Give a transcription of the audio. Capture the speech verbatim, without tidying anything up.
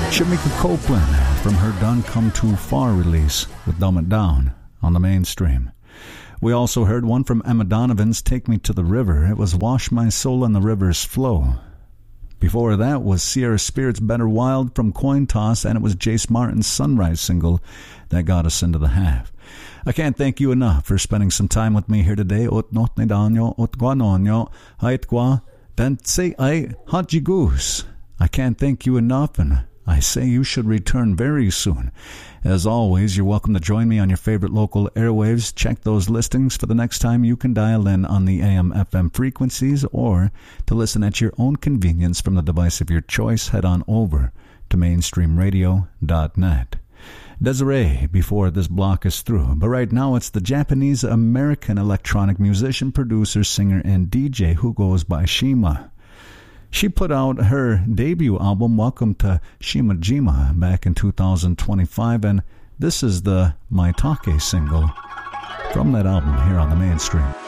Shamika Copeland from her Done Come Too Far release with Dumb It Down on the Mainstream. We also heard one from Emma Donovan's Take Me to the River. It was Wash My Soul in the River's Flow. Before that was Sierra Spirit's Better Wild from Coin Toss, and it was Jace Martin's Sunrise single that got us into the half. I can't thank you enough for spending some time with me here today. Ot not ni danyo, ot guanonyo, hait gua, dantse ai haji goose. I can't thank you enough, and I say you should return very soon. As always, you're welcome to join me on your favorite local airwaves. Check those listings for the next time you can dial in on the A M F M frequencies, or to listen at your own convenience from the device of your choice, head on over to mainstream radio dot net. Desiree before this block is through, but right now it's the Japanese-American electronic musician, producer, singer, and D J who goes by Shima. She put out her debut album, Welcome to Shimajima, back in two thousand twenty-five, and this is the Maitake single from that album here on the Mainstream.